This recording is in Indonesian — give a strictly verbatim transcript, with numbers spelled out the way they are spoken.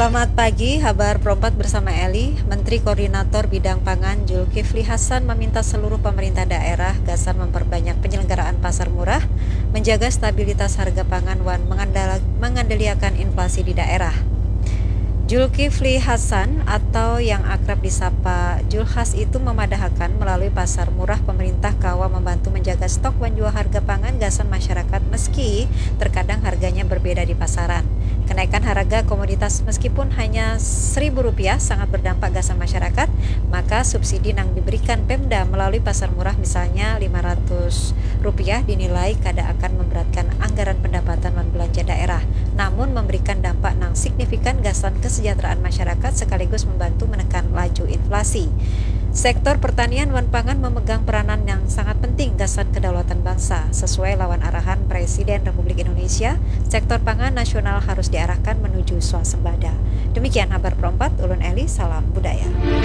Selamat pagi, Habar Perempat bersama Eli. Menteri Koordinator Bidang Pangan Zulkifli Hasan meminta seluruh pemerintah daerah gasar memperbanyak penyelenggaraan pasar murah, menjaga stabilitas harga pangan dan mengandalkan inflasi di daerah. Zulkifli Hasan atau yang akrab disapa Julhas itu memadahkan melalui pasar murah pemerintah kawa membantu menjaga stok dan juga harga pangan gasan masyarakat meski terkadang harganya berbeda di pasaran. Kenaikan harga komoditas meskipun hanya seribu rupiah sangat berdampak gasan masyarakat, maka subsidi yang diberikan Pemda melalui pasar murah misalnya lima ratus rupiah dinilai kada akan memberatkan anggaran pendapatan dan belanja daerah, namun memberikan dampak yang signifikan gasan kesejahteraan masyarakat sekaligus membantu menekan laju inflasi. Sektor pertanian dan pangan memegang peranan yang sangat penting gasan kedaulatan bangsa. Sesuai lawan arahan Presiden Republik Indonesia, sektor pangan nasional harus diarahkan menuju swasembada. Demikian Habar Perempat, Ulun Eli, salam budaya.